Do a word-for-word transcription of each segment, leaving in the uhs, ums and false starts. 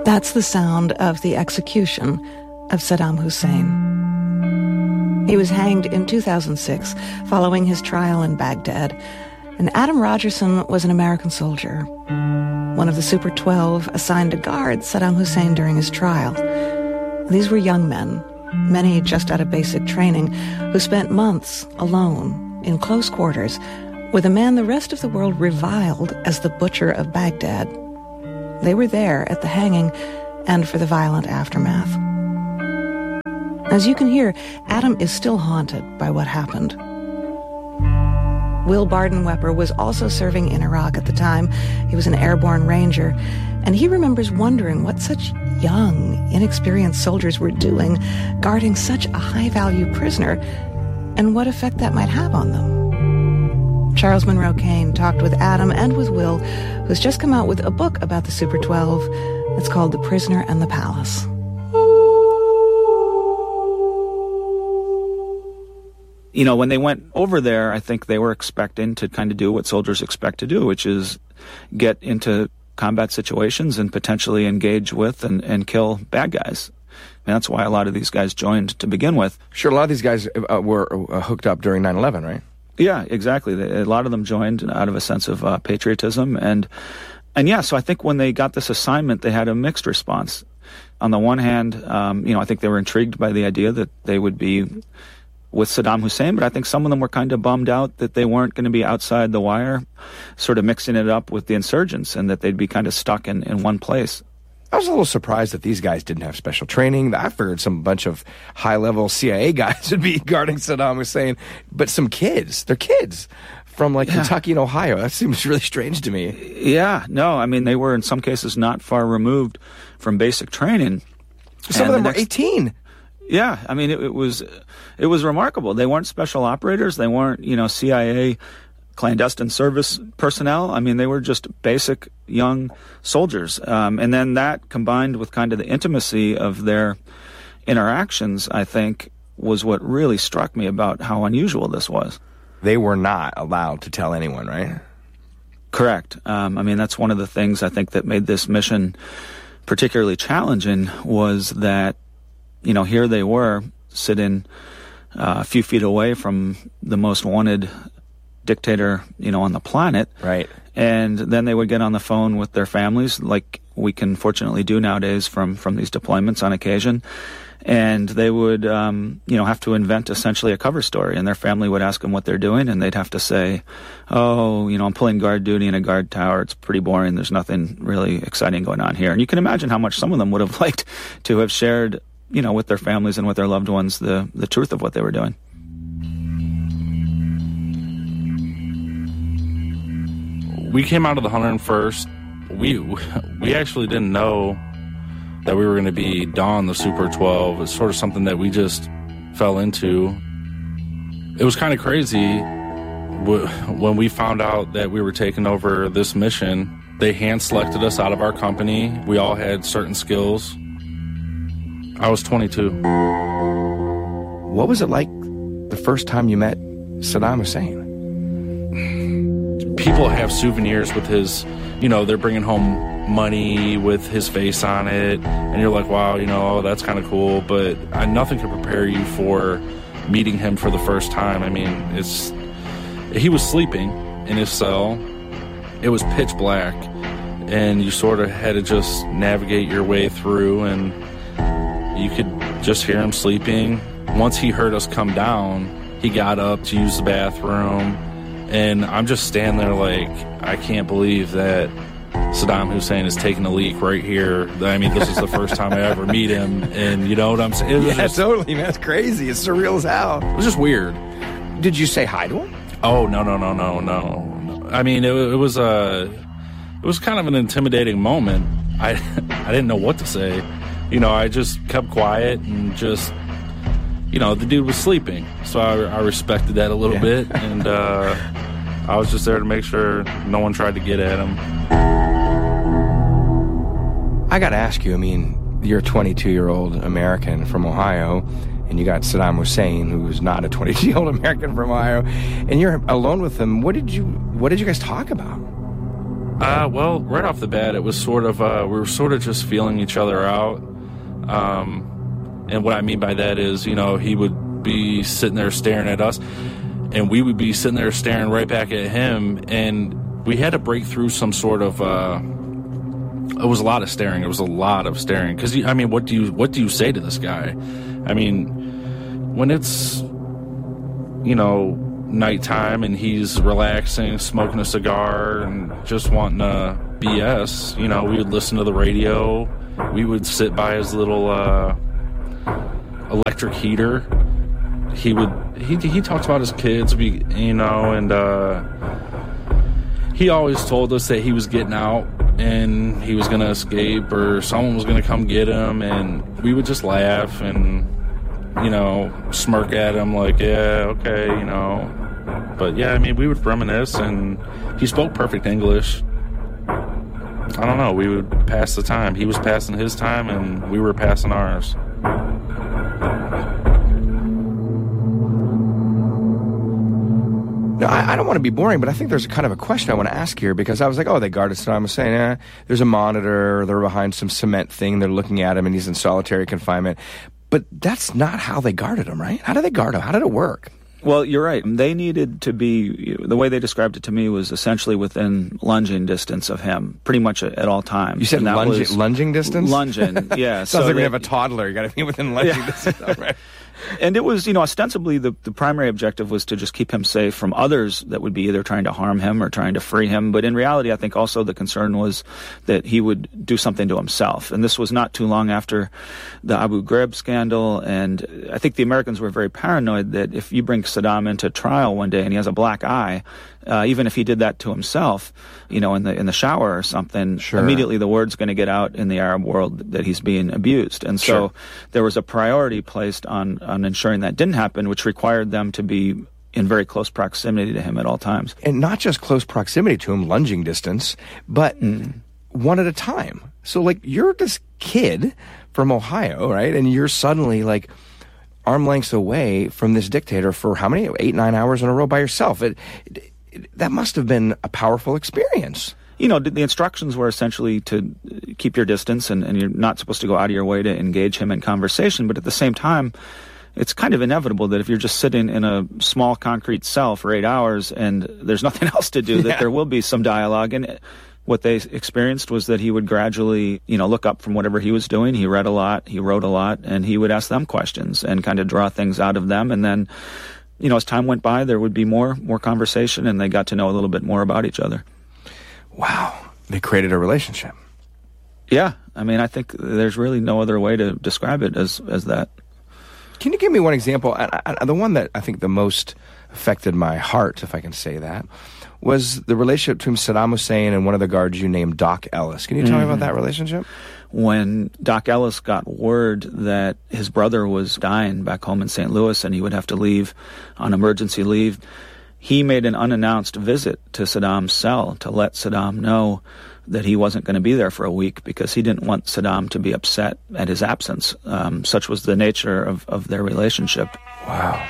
That's the sound of the execution of Saddam Hussein. He was hanged in two thousand six following his trial in Baghdad, and Adam Rogerson was an American soldier, one of the Super twelve assigned to guard Saddam Hussein during his trial. These were young men, many just out of basic training, who spent months alone in close quarters with a man the rest of the world reviled as the Butcher of Baghdad. They were there at the hanging and for the violent aftermath. As you can hear, Adam is still haunted by what happened. Will Barden-Wepper was also serving in Iraq at the time. He was an airborne ranger, and he remembers wondering what such young, inexperienced soldiers were doing, guarding such a high-value prisoner, and what effect that might have on them. Charles Monroe Kane talked with Adam and with Will, who's just come out with a book about the Super twelve. It's called The Prisoner and the Palace. You know, when they went over there, I think they were expecting to kind of do what soldiers expect to do, which is get into combat situations and potentially engage with and, and kill bad guys. And that's why a lot of these guys joined to begin with. Sure, a lot of these guys uh, were uh, hooked up during nine eleven, right? Yeah, exactly. A lot of them joined out of a sense of uh, patriotism. And, and yeah, so I think when they got this assignment, they had a mixed response. On the one hand, um, you know, I think they were intrigued by the idea that they would be with Saddam Hussein, but I think some of them were kind of bummed out that they weren't going to be outside the wire, sort of mixing it up with the insurgents, and that they'd be kind of stuck in, in one place. I was a little surprised that these guys didn't have special training. I figured some bunch of high-level C I A guys would be guarding Saddam Hussein, but some kids, they're kids from like yeah. Kentucky and Ohio. That seems really strange to me. Yeah, no, I mean, they were in some cases not far removed from basic training. Some and of them the next, were eighteen. Yeah, I mean, it, it was it was remarkable. They weren't special operators. They weren't, you know, C I A clandestine service personnel. I mean, they were just basic young soldiers. Um, and then that combined with kind of the intimacy of their interactions, I think, was what really struck me about how unusual this was. They were not allowed to tell anyone, right? Correct. Um, I mean, that's one of the things I think that made this mission particularly challenging was that, you know, here they were sitting uh, a few feet away from the most wanted dictator, you know, on the planet. Right. And then they would get on the phone with their families, like we can fortunately do nowadays from, from these deployments on occasion. And they would, um, you know, have to invent essentially a cover story. And their family would ask them what they're doing, and they'd have to say, oh, you know, I'm pulling guard duty in a guard tower. It's pretty boring. There's nothing really exciting going on here. And you can imagine how much some of them would have liked to have shared, you know, with their families and with their loved ones the, the truth of what they were doing. We came out of the one hundred first. We we actually didn't know that we were going to be Dawn the Super twelve. It's sort of something that we just fell into. It was kind of crazy when we found out that we were taking over this mission. They hand-selected us out of our company. We all had certain skills. I was twenty-two. What was it like the first time you met Saddam Hussein? People have souvenirs with his, you know, they're bringing home money with his face on it, and you're like, wow, you know, that's kind of cool, but I, nothing can prepare you for meeting him for the first time. I mean, it's, he was sleeping in his cell. It was pitch black, and you sort of had to just navigate your way through, and you could just hear him sleeping. Once he heard us come down, he got up to use the bathroom. And I'm just standing there like, I can't believe that Saddam Hussein is taking a leak right here. I mean, this is the first time I ever meet him. And you know what I'm saying? It was yeah, just, totally. That's crazy. It's surreal as hell. It was just weird. Did you say hi to him? Oh, no, no, no, no, no. I mean, it, it was a, it was kind of an intimidating moment. I, I didn't know what to say. You know, I just kept quiet and just, you know, the dude was sleeping. So I, I respected that a little yeah. bit. And, uh, I was just there to make sure no one tried to get at him. I got to ask you, I mean, you're a twenty-two-year-old American from Ohio, and you got Saddam Hussein, who's not a twenty-two-year-old American from Ohio, and you're alone with him. What did you What did you guys talk about? Uh, well, right off the bat, it was sort of, uh, we were sort of just feeling each other out. Um, and what I mean by that is, you know, he would be sitting there staring at us, and we would be sitting there staring right back at him, and we had to break through some sort of, uh, it was a lot of staring. It was a lot of staring. Because, I mean, what do you what do you say to this guy? I mean, when it's, you know, nighttime and he's relaxing, smoking a cigar, and just wanting to B S, you know, we would listen to the radio. We would sit by his little uh, electric heater. He would he he talks about his kids, we, you know, and uh, he always told us that he was getting out and he was going to escape, or someone was going to come get him, and we would just laugh and, you know, smirk at him like, yeah, okay, you know. But yeah, I mean, we would reminisce, and he spoke perfect English. I don't know, we would pass the time. He was passing his time, and we were passing ours. No, I, I don't want to be boring, but I think there's a kind of a question I want to ask here, because I was like, oh, they guarded Saddam Hussein. Eh, there's a monitor. They're behind some cement thing. They're looking at him, and he's in solitary confinement. But that's not how they guarded him, right? How did they guard him? How did it work? Well, you're right. They needed to be, the way they described it to me was essentially within lunging distance of him, pretty much at all times. You said lunge, lunging distance? Lunging, yeah. Sounds so like they, we have a toddler. You got to be within lunging yeah. distance. Right. And it was, you know, ostensibly the, the primary objective was to just keep him safe from others that would be either trying to harm him or trying to free him. But in reality, I think also the concern was that he would do something to himself. And this was not too long after the Abu Ghraib scandal. And I think the Americans were very paranoid that if you bring Saddam into trial one day and he has a black eye, uh, even if he did that to himself, you know, in the in the shower or something, sure. immediately the word's going to get out in the Arab world that he's being abused. And so sure. there was a priority placed on, on ensuring that didn't happen, which required them to be in very close proximity to him at all times. And not just close proximity to him, lunging distance, but mm. one at a time. So, like, you're this kid from Ohio, right? And you're suddenly, like, arm lengths away from this dictator for how many? Eight, nine hours in a row by yourself. It, it, it, that must have been a powerful experience. You know, the instructions were essentially to keep your distance, and, and you're not supposed to go out of your way to engage him in conversation. But at the same time, it's kind of inevitable that if you're just sitting in a small concrete cell for eight hours and there's nothing else to do, yeah. that there will be some dialogue. And what they experienced was that he would gradually, you know, look up from whatever he was doing. He read a lot, he wrote a lot, and he would ask them questions and kind of draw things out of them. And then, you know, as time went by, there would be more, more conversation, and they got to know a little bit more about each other. Wow. They created a relationship. Yeah. I mean, I think there's really no other way to describe it as, as that. Can you give me one example? I, I, the one that I think the most affected my heart, if I can say that, was the relationship between Saddam Hussein and one of the guards you named, Doc Ellis. Can you tell mm-hmm. me about that relationship? When Doc Ellis got word that his brother was dying back home in Saint Louis and he would have to leave on emergency leave, he made an unannounced visit to Saddam's cell to let Saddam know that he wasn't going to be there for a week because he didn't want Saddam to be upset at his absence. Um, such was the nature of, of their relationship. Wow.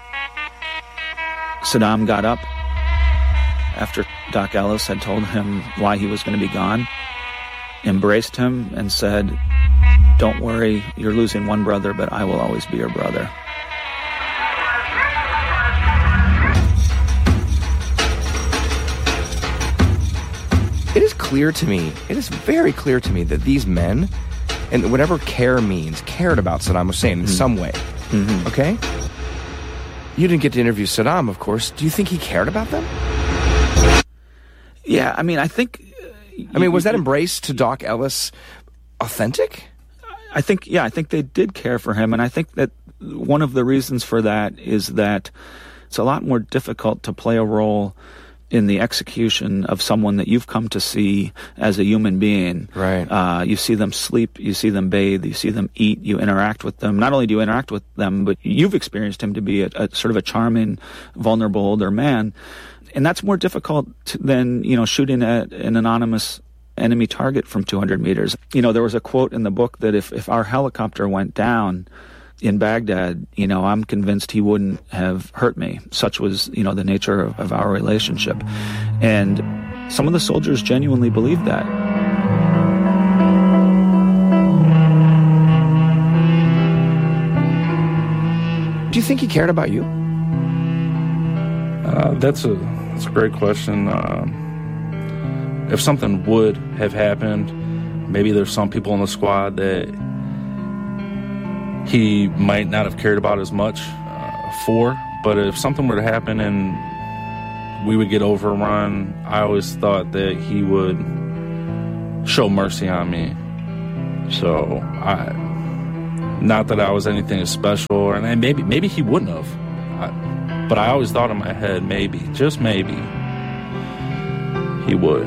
Saddam got up after Doc Ellis had told him why he was going to be gone, embraced him, and said, "Don't worry, you're losing one brother, but I will always be your brother." It is clear to me, it is very clear to me that these men, and whatever care means, cared about Saddam Hussein in mm-hmm. some way. Mm-hmm. Okay? You didn't get to interview Saddam, of course. Do you think he cared about them? Yeah, I mean, I think... Uh, I mean, was that embrace to Doc Ellis authentic? I think, yeah, I think they did care for him, and I think that one of the reasons for that is that it's a lot more difficult to play a role in the execution of someone that you've come to see as a human being. Right. Uh, you see them sleep, you see them bathe, you see them eat, you interact with them. Not only do you interact with them, but you've experienced him to be a, a sort of a charming, vulnerable older man. And that's more difficult to, than, you know, shooting at an anonymous enemy target from two hundred meters. You know, there was a quote in the book that if, if our helicopter went down in Baghdad, you know, I'm convinced he wouldn't have hurt me. Such was, you know, the nature of, of our relationship. And some of the soldiers genuinely believed that. Do you think he cared about you? Uh, that's a that's a great question. Um, if something would have happened, maybe there's some people in the squad that he might not have cared about as much uh, for. But if something were to happen and we would get overrun, I always thought that he would show mercy on me. So I, not that I was anything special, and maybe maybe he wouldn't have. I, but I always thought in my head, maybe, just maybe, he would.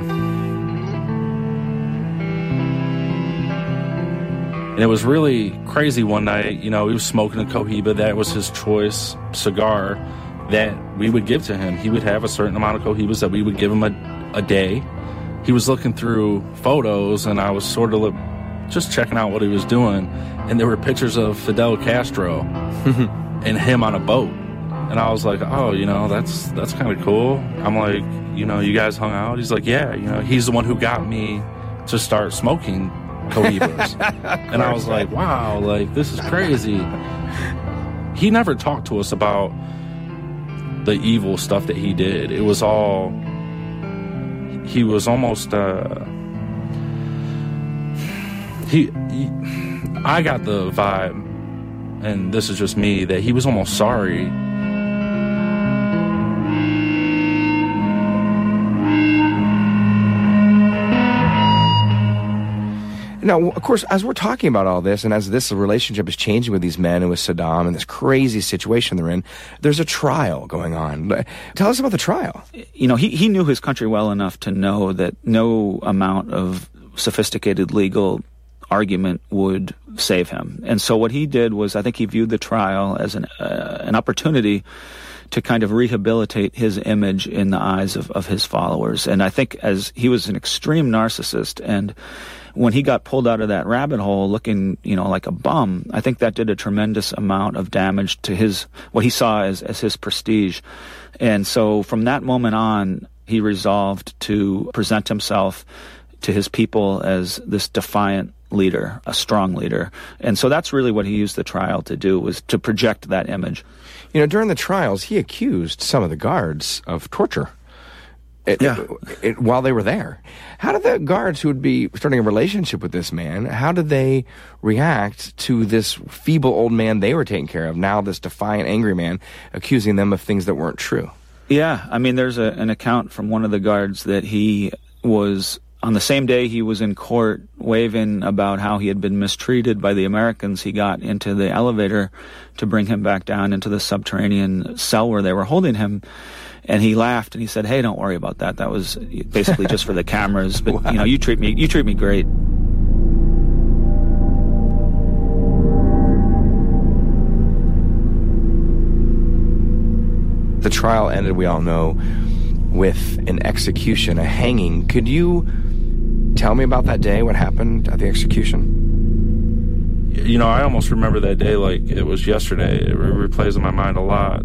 And it was really crazy one night. You know, he was smoking a Cohiba. That was his choice cigar that we would give to him. He would have a certain amount of Cohibas that we would give him a, a day. He was looking through photos, and I was sort of just checking out what he was doing. And there were pictures of Fidel Castro and him on a boat. And I was like, oh, you know, that's that's kind of cool. I'm like, you know, you guys hung out? He's like, yeah, you know, he's the one who got me to start smoking Cohibas. And I was like, wow, like, this is crazy. He never talked to us about the evil stuff that he did. It was all, he was almost, uh, he, he I got the vibe, and this is just me, that he was almost sorry. Now, of course, as we're talking about all this, and as this relationship is changing with these men and with Saddam and this crazy situation they're in, there's a trial going on. Tell us about the trial. You know, he, he knew his country well enough to know that no amount of sophisticated legal argument would save him. And so what he did was, I think he viewed the trial as an, uh, an opportunity to kind of rehabilitate his image in the eyes of, of his followers. And I think as he was an extreme narcissist, and when he got pulled out of that rabbit hole looking, you know, like a bum, I think that did a tremendous amount of damage to his, what he saw as, as his prestige. And so from that moment on, he resolved to present himself to his people as this defiant leader, a strong leader. And so that's really what he used the trial to do, was to project that image. You know, during the trials, he accused some of the guards of torture. It, yeah. It, it, while they were there. How did the guards who would be starting a relationship with this man, how did they react to this feeble old man they were taking care of, now this defiant, angry man, accusing them of things that weren't true? Yeah, I mean, there's a, an account from one of the guards that he was, on the same day he was in court waving about how he had been mistreated by the Americans, he got into the elevator to bring him back down into the subterranean cell where they were holding him. And he laughed and he said, "Hey, don't worry about that. That was basically just for the cameras. But wow. you know, you treat me, you treat me great." The trial ended, we all know, with an execution, a hanging. Could you tell me about that day? What happened at the execution? You know, I almost remember that day like it was yesterday. It re- replays in my mind a lot.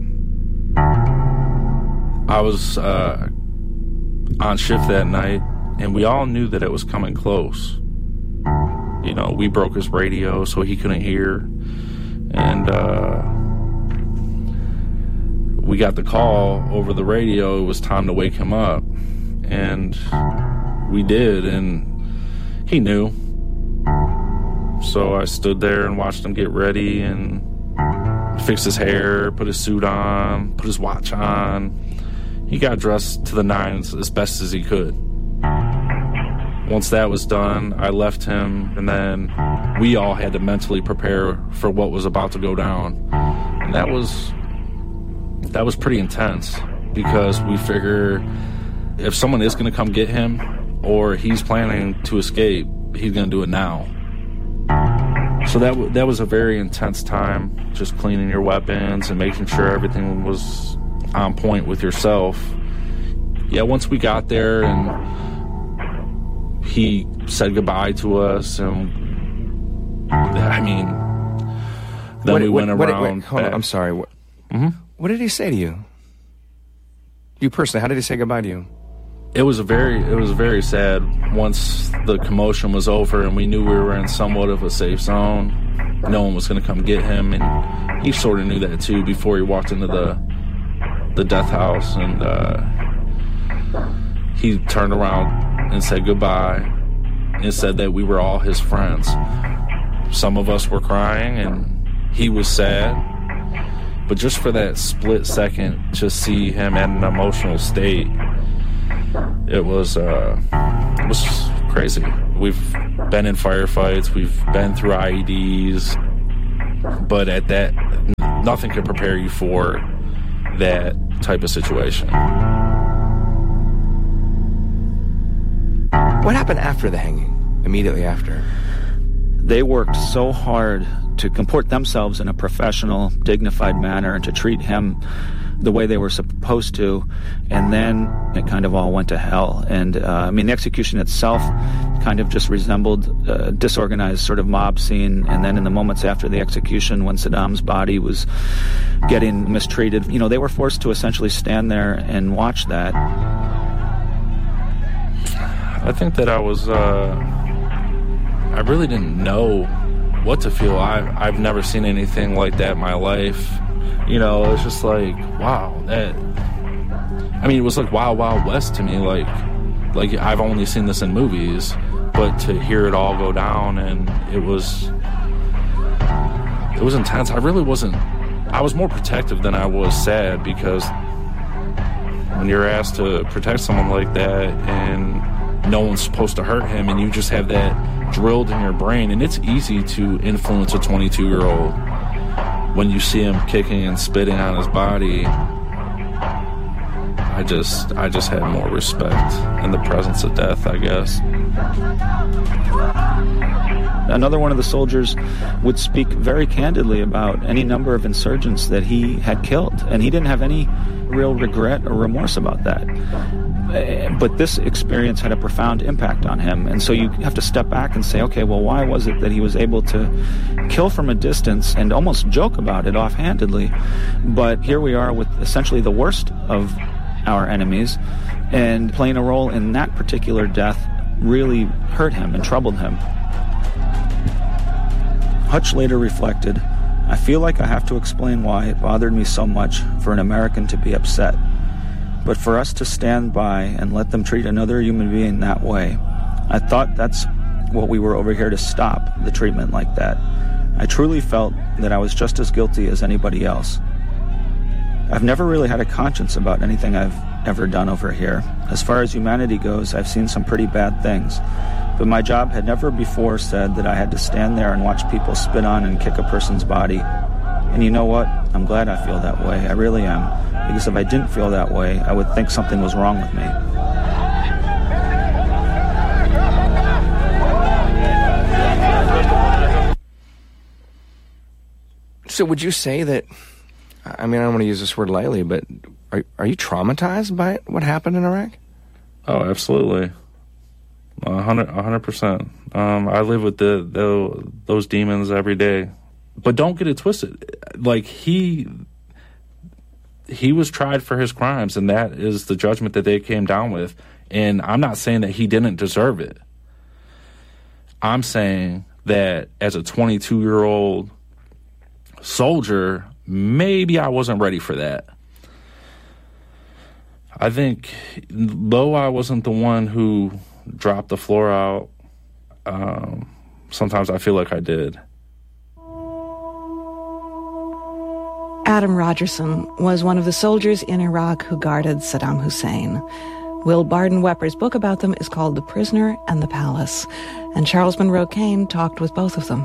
I was uh, on shift that night, and we all knew that it was coming close. You know, we broke his radio so he couldn't hear, and uh, we got the call over the radio. It was time to wake him up, and we did, and he knew. So I stood there and watched him get ready and fix his hair, put his suit on, put his watch on. He got dressed to the nines as best as he could. Once that was done, I left him, and then we all had to mentally prepare for what was about to go down. And that was that was pretty intense, because we figure if someone is going to come get him, or he's planning to escape, he's going to do it now. So that w- that was a very intense time, just cleaning your weapons and making sure everything was on point with yourself. Yeah, once we got there and he said goodbye to us, and I mean, then what, we what, went what, around. Wait, hold on, I'm sorry. What, mm-hmm. what did he say to you? You personally, how did he say goodbye to you? it was a very it was very sad once the commotion was over and we knew we were in somewhat of a safe zone. No one was going to come get him, and he sort of knew that too before he walked into the the death house. And uh, he turned around and said goodbye and said that we were all his friends. Some of us were crying, and he was sad. But just for that split second, to see him in an emotional state, it was uh, it was crazy. We've been in firefights, we've been through I E Ds, but at that, nothing could prepare you for that type of situation. What happened after the hanging? Immediately after? They worked so hard to comport themselves in a professional, dignified manner and to treat him the way they were supposed to, and then it kind of all went to hell. And uh, I mean, the execution itself kind of just resembled a disorganized sort of mob scene. And then in the moments after the execution, when Saddam's body was getting mistreated, you know, they were forced to essentially stand there and watch that. I think that I was, uh, I really didn't know what to feel. I, I've never seen anything like that in my life. You know, it's just like, wow, that, I mean, it was like Wild Wild West to me. Like, like I've only seen this in movies, but to hear it all go down, and it was, it was intense. I really wasn't, I was more protective than I was sad, because when you're asked to protect someone like that and no one's supposed to hurt him, and you just have that drilled in your brain, and it's easy to influence a twenty-two-year-old when you see him kicking and spitting on his body. I just I just had more respect in the presence of death, I guess. Another one of the soldiers would speak very candidly about any number of insurgents that he had killed, and he didn't have any real regret or remorse about that. But this experience had a profound impact on him, and so you have to step back and say, okay, well, why was it that he was able to kill from a distance and almost joke about it offhandedly? But here we are with essentially the worst of our enemies, and playing a role in that particular death really hurt him and troubled him. Hutch later reflected, "I feel like I have to explain why it bothered me so much for an American to be upset. But for us to stand by and let them treat another human being that way, I thought that's what we were over here to stop, the treatment like that. I truly felt that I was just as guilty as anybody else. I've never really had a conscience about anything I've ever done over here. As far as humanity goes, I've seen some pretty bad things. But my job had never before said that I had to stand there and watch people spit on and kick a person's body. And you know what? I'm glad I feel that way. I really am. Because if I didn't feel that way, I would think something was wrong with me." So would you say that, I mean, I don't want to use this word lightly, but are, are you traumatized by what happened in Iraq? Oh, absolutely. A hundred, a hundred percent. Um, I live with the, the those demons every day. But don't get it twisted. Like, he... he was tried for his crimes, and that is the judgment that they came down with. And I'm not saying that he didn't deserve it. I'm saying that as a twenty-two-year-old soldier, maybe I wasn't ready for that. I think, though I wasn't the one who dropped the floor out, um, sometimes I feel like I did. Adam Rogerson was one of the soldiers in Iraq who guarded Saddam Hussein. Will Barden-Wepper's book about them is called The Prisoner and the Palace, and Charles Monroe Kane talked with both of them.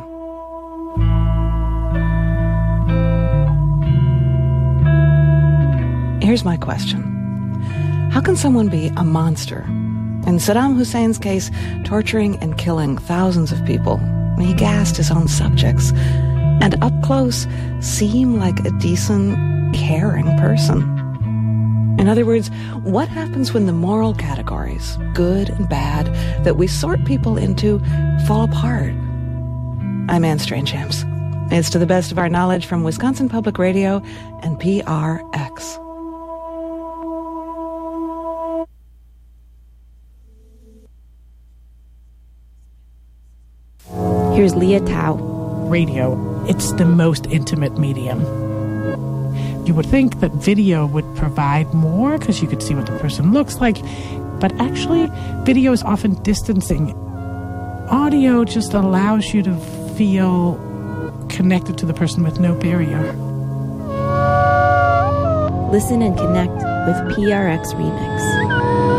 Here's my question. How can someone be a monster? In Saddam Hussein's case, torturing and killing thousands of people. He gassed his own subjects. And up close, seem like a decent, caring person. In other words, what happens when the moral categories, good and bad, that we sort people into, fall apart? I'm Anne Strangehamps. It's to the best of our knowledge from Wisconsin Public Radio and P R X. Here's Leah Tao. Radio, it's the most intimate medium. You would think that video would provide more because you could see what the person looks like, but actually, video is often distancing. Audio just allows you to feel connected to the person with no barrier. Listen and connect with P R X Remix.